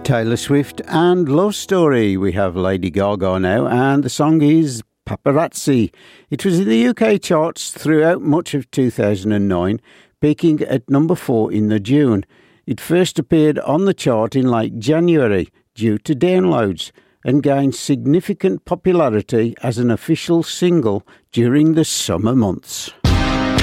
Taylor Swift and Love Story. We have Lady Gaga now, and the song is Paparazzi. It was in the UK charts throughout much of 2009, peaking at number 4 in the June. It first appeared on the chart in late January due to downloads and gained significant popularity as an official single during the summer months.